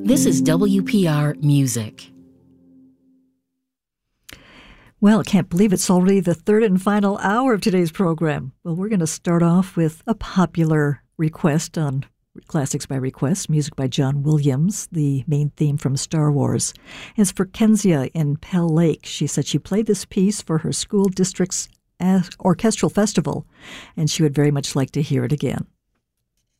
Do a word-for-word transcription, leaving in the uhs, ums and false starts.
This is W P R Music. Well, can't believe it's already the third and final hour of today's program. Well, we're going to start off with a popular request on Classics by Request, music by John Williams, the main theme from Star Wars. And it's for Kenzia in Pell Lake. She said she played this piece for her school district's orchestral festival, and she would very much like to hear it again.